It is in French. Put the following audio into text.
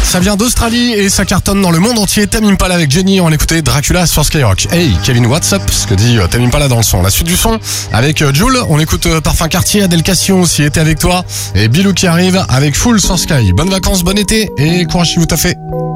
Ça vient d'Australie et ça cartonne dans le monde entier. Tame Impala avec Jenny, on l'écoutait Dracula sur Skyrock. Hey Kevin, what's up? Ce que dit Tame Impala dans le son. La suite du son avec Jul, on écoute Parfum Cartier, Adèle Cassion aussi était avec toi. Et Bilou qui arrive avec Full sur Sky. Bonnes vacances, bon été et courage si vous taffez.